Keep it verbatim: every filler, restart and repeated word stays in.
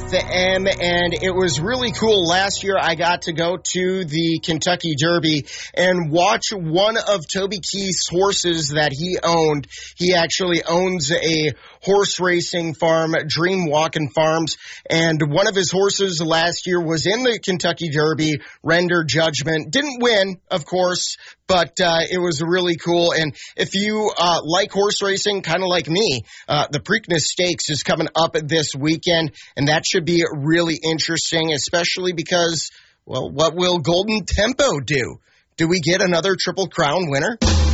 F M, and it was really cool. Last year, I got to go to the Kentucky Derby and watch one of Toby Keith's horses that he owned. He actually owns a horse racing farm, Dream Walking Farms, and one of his horses last year was in the Kentucky Derby, Render Judgment. Didn't win, of course, but uh, it was really cool. And if you uh, like horse racing, kind of like me, uh, the Preakness Stakes is coming up this weekend, and that should be really interesting, especially because, well, what will Golden Tempo do? Do we get another Triple Crown winner?